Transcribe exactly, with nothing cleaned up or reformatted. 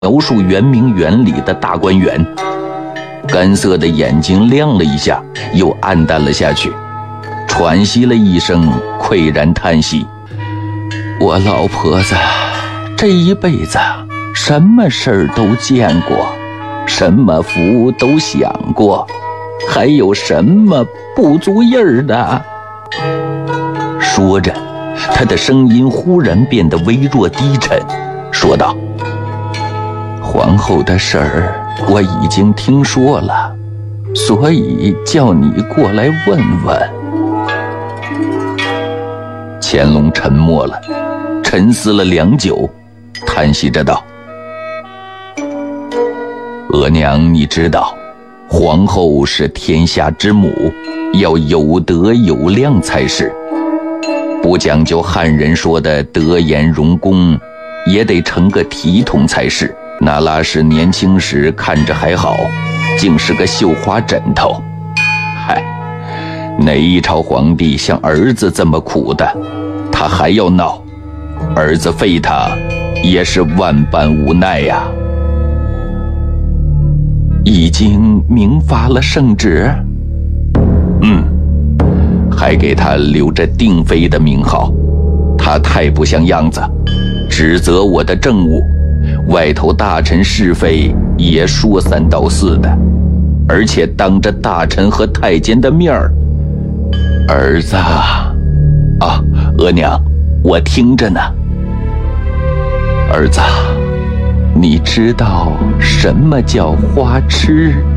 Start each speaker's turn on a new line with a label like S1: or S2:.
S1: 描述圆明园里的大观园。干涩的眼睛亮了一下，又暗淡了下去，喘息了一声，喟然叹息：我老婆子这一辈子什么事儿都见过，什么福都享过，还有什么不足印儿的？说着，他的声音忽然变得微弱低沉，说道：皇后的事儿我已经听说了，所以叫你过来问问。乾隆沉默了，沉思了良久，叹息着道：额娘，你知道，皇后是天下之母，要有德有量才是，不讲究汉人说的德颜容功，也得成个体统才是。那拉氏年轻时看着还好，竟是个绣花枕头。嗨，哪一朝皇帝像儿子这么苦的，他还要闹，儿子废他也是万般无奈呀。已经明发了圣旨？嗯，还给他留着定妃的名号，他太不像样子，指责我的政务，外头大臣是非也说三道四的，而且当着大臣和太监的面儿。儿子啊，额娘，我听着呢。儿子，你知道什么叫花痴？